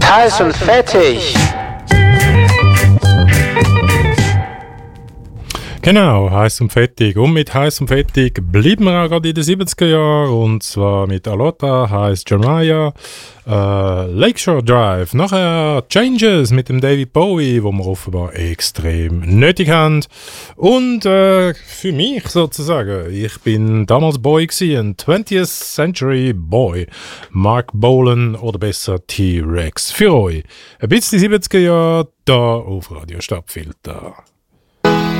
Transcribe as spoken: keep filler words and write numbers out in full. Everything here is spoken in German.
Heiß und Fettig. Genau, heiß und fettig. Und mit heiß und fettig bleiben wir auch gerade in den siebziger Jahren. Und zwar mit Alota, heißt Jeremiah, äh, Lakeshore Drive. Nachher Changes mit dem David Bowie, wo wir offenbar extrem nötig haben. Und äh, für mich sozusagen, ich bin damals Boy gewesen, ein twentieth Century Boy. Mark Bolan oder besser T-Rex. Für euch ein bisschen die siebziger Jahre da auf Radio Stadtfilter.